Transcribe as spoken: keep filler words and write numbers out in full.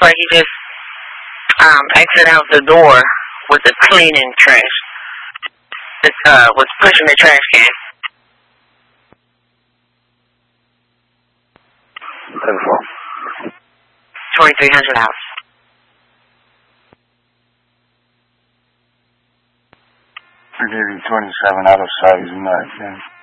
like he just um, exited out the door with the cleaning trash. Just, uh, was pushing the trash can. twenty-three hundred hours. I gave you twenty-seven out of size, not, man.